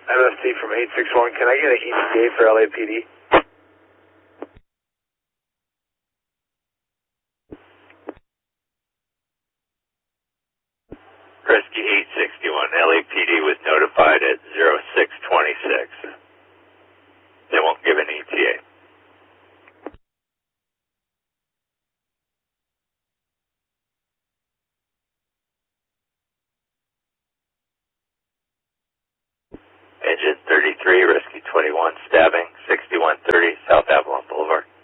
MST from 861. Can I get an ETA for LAPD? Rescue 861, LAPD was notified at 0626. They won't give an ETA. Engine 33, Rescue 21, stabbing, 6130 South Avalon Boulevard.